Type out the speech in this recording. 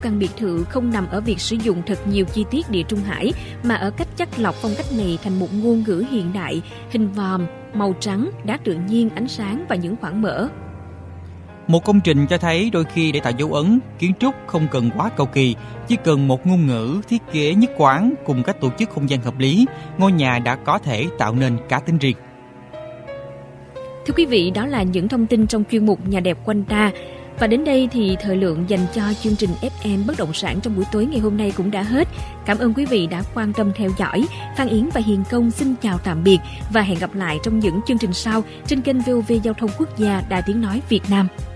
Căn biệt thự không nằm ở việc sử dụng thật nhiều chi tiết Địa Trung Hải, mà ở cách chắt lọc phong cách này thành một ngôn ngữ hiện đại, hình vòm, màu trắng, đá tự nhiên, ánh sáng và những khoảng mở. Một công trình cho thấy đôi khi để tạo dấu ấn, kiến trúc không cần quá cầu kỳ, chỉ cần một ngôn ngữ, thiết kế nhất quán cùng cách tổ chức không gian hợp lý, ngôi nhà đã có thể tạo nên cá tính riêng. Thưa quý vị, đó là những thông tin trong chuyên mục Nhà đẹp quanh ta. Và đến đây thì thời lượng dành cho chương trình FM Bất động sản trong buổi tối ngày hôm nay cũng đã hết. Cảm ơn quý vị đã quan tâm theo dõi. Phan Yến và Hiền Công xin chào tạm biệt và hẹn gặp lại trong những chương trình sau trên kênh VOV Giao thông Quốc gia Đài Tiếng nói Việt Nam.